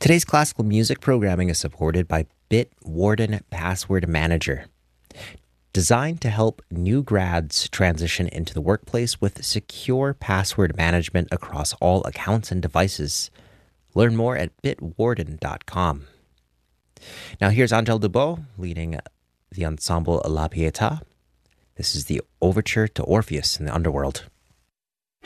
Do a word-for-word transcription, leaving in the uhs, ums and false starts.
Today's classical music programming is supported by Bitwarden Password Manager. Designed to help new grads transition into the workplace with secure password management across all accounts and devices. Learn more at bitwarden dot com. Now here's Angel Dubois leading the ensemble La Pietà. This is the Overture to Orpheus in the Underworld.